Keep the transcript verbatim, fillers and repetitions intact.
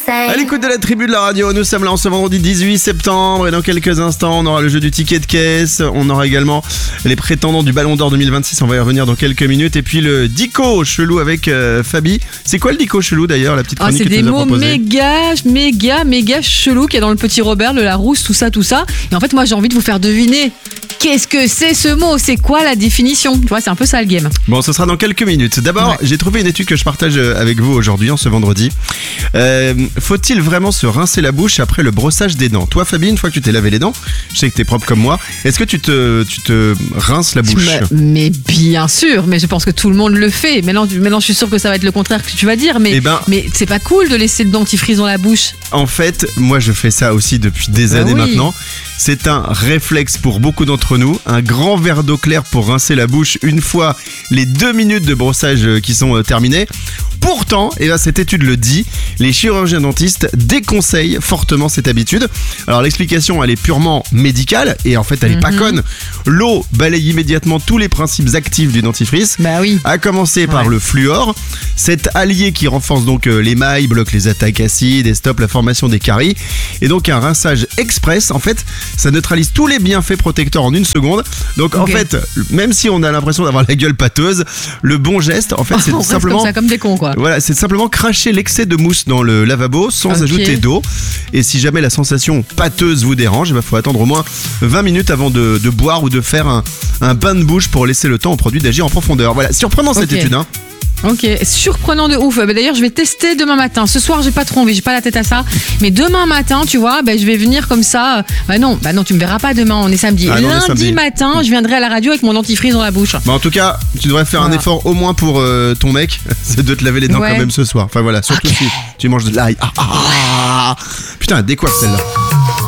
say. À l'écoute de la tribu de la radio, nous sommes là en ce vendredi dix-huit septembre et dans quelques instants on aura le jeu du ticket de caisse, on aura également les prétendants du Ballon d'Or deux mille vingt-six, on va y revenir dans quelques minutes, et puis le dico chelou avec euh, Fabi. C'est quoi le dico chelou d'ailleurs, la petite Ah, chronique c'est que tu des nous as mots proposée? méga, méga, méga chelous qu'il y a dans le petit Robert, le Larousse, tout ça, tout ça. Et en fait, moi, j'ai envie de vous faire deviner. Qu'est-ce que c'est ce mot? C'est quoi la définition? Tu vois, c'est un peu ça le game. Bon, ce sera dans quelques minutes. D'abord, Ouais. j'ai trouvé une étude que je partage avec vous aujourd'hui, en ce vendredi. Euh, faut-il vraiment se rincer la bouche après le brossage des dents? Toi, Fabi, une fois que tu t'es lavé les dents, je sais que t'es propre comme moi, est-ce que tu te, tu te rinces la bouche? Mais, mais bien sûr, mais je pense que tout le monde le fait. Maintenant, maintenant, je suis sûr que ça va être le contraire que tu vas dire, mais, Eh ben- mais c'est pas cool de laisser le dentifrice dans la bouche. En fait, moi je fais ça aussi depuis des Bah années oui. maintenant. C'est un réflexe pour beaucoup d'entre nous. Un grand verre d'eau claire pour rincer la bouche une fois les deux minutes de brossage euh, qui sont euh, terminées. Pourtant, et ben, cette étude le dit, les chirurgiens dentistes déconseillent fortement cette habitude. Alors l'explication, elle est purement médicale et en fait elle est pas conne. L'eau balaye immédiatement tous les principes actifs du dentifrice. Bah oui. À commencer par Ouais. le fluor, cet allié qui renforce donc euh, l'émail, bloque les attaques acides et stoppe la formation des caries. Et donc un rinçage express, en fait, ça neutralise tous les bienfaits protecteurs en une seconde. Donc en Ok. fait, même si on a l'impression d'avoir la gueule pâteuse, le bon geste, en fait, c'est On reste simplement... comme ça, comme des cons, quoi. Voilà, c'est simplement cracher l'excès de mousse dans le lavabo sans Ok. ajouter d'eau. Et si jamais la sensation pâteuse vous dérange, il faut attendre au moins vingt minutes avant de, de boire ou de faire un, un bain de bouche pour laisser le temps au produit d'agir en profondeur. Voilà, surprenant cette Ok. étude, hein. Ok, surprenant de ouf. Bah, d'ailleurs, je vais tester demain matin. Ce soir, j'ai pas trop envie, j'ai pas la tête à ça. Mais demain matin, tu vois, bah, je vais venir comme ça. Bah non, bah non, tu me verras pas demain. On est samedi. Ah non, on est Lundi samedi. matin, je viendrai à la radio avec mon dentifrice dans la bouche. Bah en tout cas, tu devrais faire un Voilà. effort au moins pour euh, ton mec, c'est de te laver les dents Ouais. quand même ce soir. Enfin voilà, surtout Ok. si tu manges de l'ail. Ah, ah, ah. Putain, elle décoiffe celle-là.